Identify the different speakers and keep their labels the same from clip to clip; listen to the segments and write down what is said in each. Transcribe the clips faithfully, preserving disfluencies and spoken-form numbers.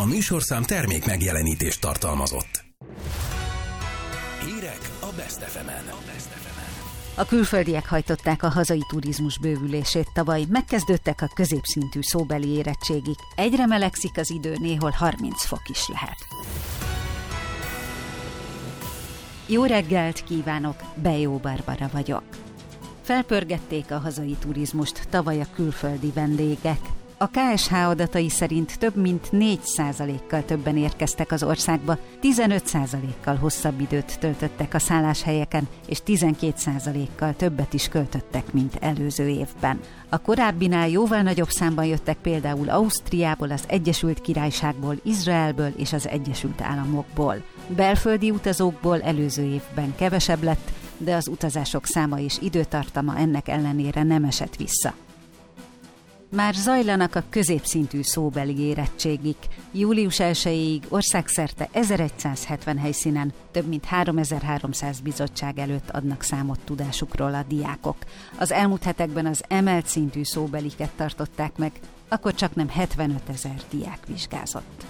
Speaker 1: műsorszám termék megjelenítést tartalmazott. Hírek a Best ef emen.
Speaker 2: A külföldiek hajtották a hazai turizmus bővülését tavaly, megkezdődtek a középszintű szóbeli érettségig. Egyre melegszik az idő, néhol harminc fok is lehet. Jó reggelt kívánok, Bejó Barbara vagyok. Felpörgették a hazai turizmust tavaly a külföldi vendégek. A ká es há adatai szerint több mint négy százalékkal többen érkeztek az országba, tizenöt százalékkal hosszabb időt töltöttek a szálláshelyeken, és tizenkét százalékkal többet is költöttek, mint előző évben. A korábbinál jóval nagyobb számban jöttek például Ausztriából, az Egyesült Királyságból, Izraelből és az Egyesült Államokból. Belföldi utazókból előző évben kevesebb lett, de az utazások száma és időtartama ennek ellenére nem esett vissza. Már zajlanak a középszintű szóbeli érettségik. július elsejéig országszerte ezeregyszázhetven helyszínen több mint háromezer-háromszáz bizottság előtt adnak számot tudásukról a diákok. Az elmúlt hetekben az emelt szintű szóbeliket tartották meg, akkor csak nem hetvenötezer diák vizsgázott.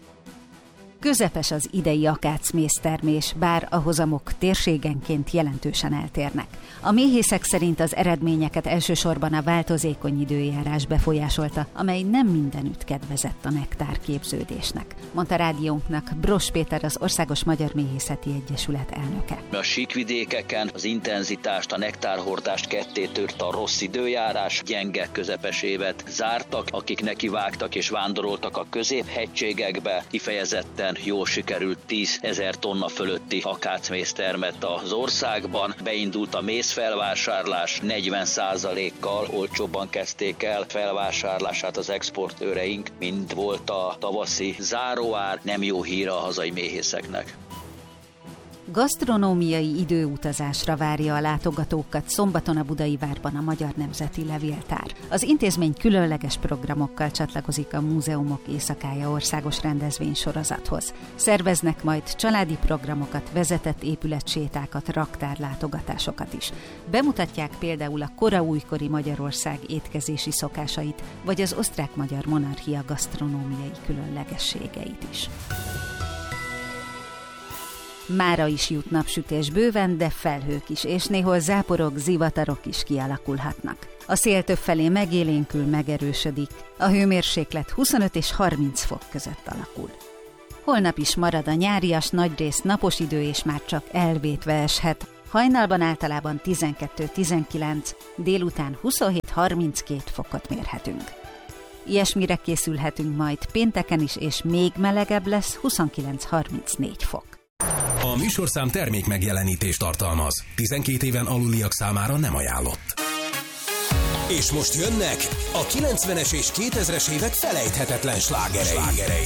Speaker 2: Közepes az idei akácméztermés, bár a hozamok térségenként jelentősen eltérnek. A méhészek szerint az eredményeket elsősorban a változékony időjárás befolyásolta, amely nem mindenütt kedvezett a nektárképződésnek, mondta rádiónknak Bross Péter, az Országos Magyar Méhészeti Egyesület elnöke.
Speaker 3: A síkvidékeken az intenzitást, a nektárhordást ketté törte a rossz időjárás, gyenge közepes évet zártak, akik nekivágtak és vándoroltak a középhegységekbe, kifejezetten jól sikerült tízezer tonna fölötti akácméz termett az országban. Beindult a mézfelvásárlás, negyven százalékkal olcsóbban kezdték el felvásárlását az exportőreink, mint volt a tavaszi záróár. Nem jó hír a hazai méhészeknek.
Speaker 2: Gasztronómiai időutazásra várja a látogatókat szombaton a Budai Várban a Magyar Nemzeti Levéltár. Az intézmény különleges programokkal csatlakozik a Múzeumok Éjszakája országos rendezvénysorozathoz. Szerveznek majd családi programokat, vezetett épületsétákat, raktárlátogatásokat is. Bemutatják például a koraújkori Magyarország étkezési szokásait, vagy az osztrák-magyar monarchia gasztronómiai különlegességeit is. Mára is jut napsütés bőven, de felhők is, és néhol záporok, zivatarok is kialakulhatnak. A szél többfelé megélénkül, megerősödik. A hőmérséklet huszonöt és harminc fok között alakul. Holnap is marad a nyárias, nagyrészt napos idő, és már csak elvétve eshet. Hajnalban általában tizenkettő-tizenkilenc, délután huszonhét harminckét fokot mérhetünk. Ilyesmire készülhetünk majd pénteken is, és még melegebb lesz, huszonkilenc harmincnégy fok.
Speaker 1: A műsorszám termék megjelenítést tartalmaz. tizenkét éven aluliak számára nem ajánlott. És most jönnek a kilencvenes és kétezres évek felejthetetlen slágerei.